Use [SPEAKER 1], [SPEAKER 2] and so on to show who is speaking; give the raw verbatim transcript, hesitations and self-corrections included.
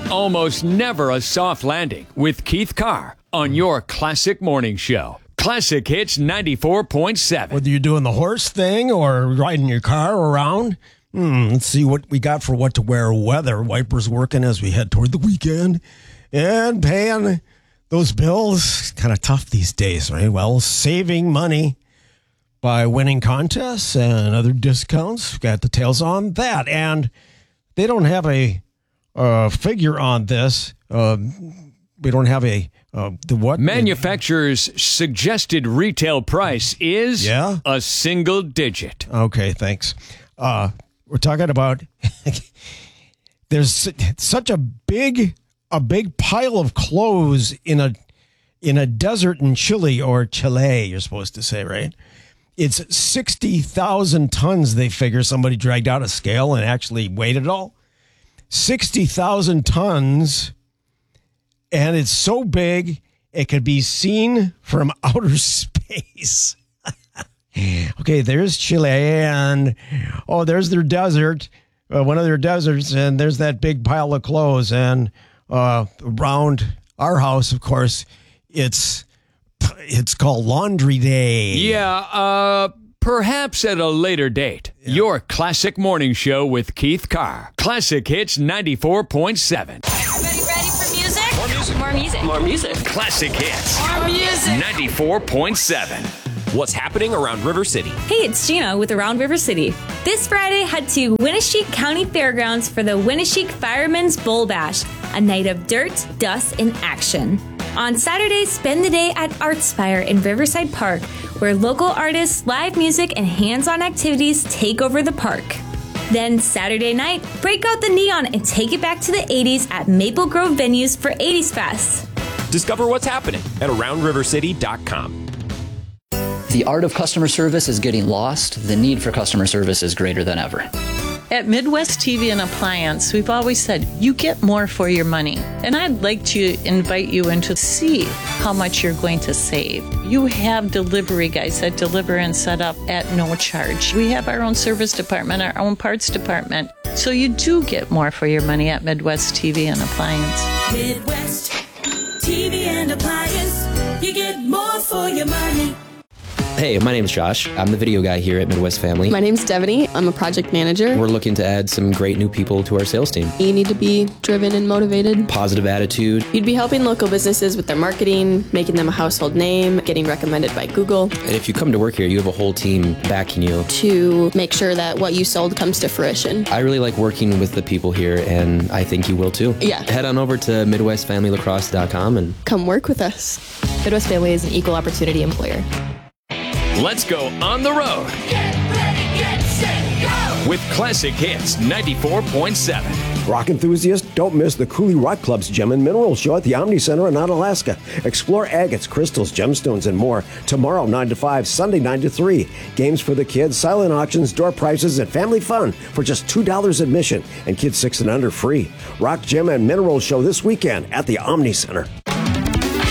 [SPEAKER 1] almost never a soft landing with Keith Carr on your Classic Morning Show. Classic Hits ninety-four point seven.
[SPEAKER 2] Whether you're doing the horse thing or riding your car around, hmm, let's see what we got for what to wear weather. Wipers working as we head toward the weekend and paying those bills. Kind of tough these days, right? Well, saving money by winning contests and other discounts. Got details on that. And they don't have a uh, figure on this. Uh, we don't have a uh, the what?
[SPEAKER 1] Manufacturer's suggested retail price is
[SPEAKER 2] yeah?
[SPEAKER 1] a single digit.
[SPEAKER 2] Okay, thanks. Uh, we're talking about there's such a big a big pile of clothes in a in a desert in Chile or Chile, you're supposed to say, right? It's sixty thousand tons, they figure. Somebody dragged out a scale and actually weighed it all. sixty thousand tons, and it's so big, it could be seen from outer space. Okay, there's Chile, and, oh, there's their desert, uh, one of their deserts, and there's that big pile of clothes. And uh, around our house, of course, it's... It's called Laundry Day.
[SPEAKER 1] Yeah, uh, perhaps at a later date. Yeah. Your Classic Morning Show with Keith Carr. Classic Hits ninety-four point seven.
[SPEAKER 3] Everybody ready for music?
[SPEAKER 4] More music.
[SPEAKER 3] More music.
[SPEAKER 4] More music.
[SPEAKER 1] Classic Hits.
[SPEAKER 3] More music.
[SPEAKER 1] ninety-four point seven.
[SPEAKER 4] What's happening around River City?
[SPEAKER 5] Hey, it's Gina with Around River City. This Friday, head to Winneshiek County Fairgrounds for the Winneshiek Firemen's Bull Bash, a night of dirt, dust, and action. On Saturday, spend the day at Artspire in Riverside Park, where local artists, live music, and hands-on activities take over the park. Then Saturday night, break out the neon and take it back to the eighties at Maple Grove Venues for eighties Fest.
[SPEAKER 4] Discover what's happening at around river city dot com.
[SPEAKER 6] The art of customer service is getting lost. The need for customer service is greater than ever.
[SPEAKER 7] At Midwest T V and Appliance, we've always said, you get more for your money. And I'd like to invite you in to see how much you're going to save. You have delivery guys that deliver and set up at no charge. We have our own service department, our own parts department. So you do get more for your money at Midwest T V and Appliance.
[SPEAKER 8] Midwest T V and Appliance, you get more for your money.
[SPEAKER 9] Hey, my name's Josh. I'm the video guy here at Midwest Family.
[SPEAKER 10] My name's Devaney. I'm a project manager.
[SPEAKER 9] We're looking to add some great new people to our sales team.
[SPEAKER 10] You need to be driven and motivated.
[SPEAKER 9] Positive attitude.
[SPEAKER 10] You'd be helping local businesses with their marketing, making them a household name, getting recommended by Google.
[SPEAKER 9] And if you come to work here, you have a whole team backing you.
[SPEAKER 10] To make sure that what you sold comes to fruition.
[SPEAKER 9] I really like working with the people here, and I think you will too.
[SPEAKER 10] Yeah.
[SPEAKER 9] Head on over to midwest family lacrosse dot com and
[SPEAKER 10] come work with us.
[SPEAKER 11] Midwest Family is an equal opportunity employer.
[SPEAKER 1] Let's go on the road.
[SPEAKER 8] Get ready, get set, go!
[SPEAKER 1] With Classic Hits ninety-four point seven.
[SPEAKER 12] Rock enthusiasts, don't miss the Cooley Rock Club's Gem and Mineral Show at the Omni Center in Onalaska. Explore agates, crystals, gemstones, and more. Tomorrow, nine to five, Sunday, nine to three. Games for the kids, silent auctions, door prizes, and family fun for just two dollars admission. And kids six and under free. Rock, Gem, and Mineral Show this weekend at the Omni Center.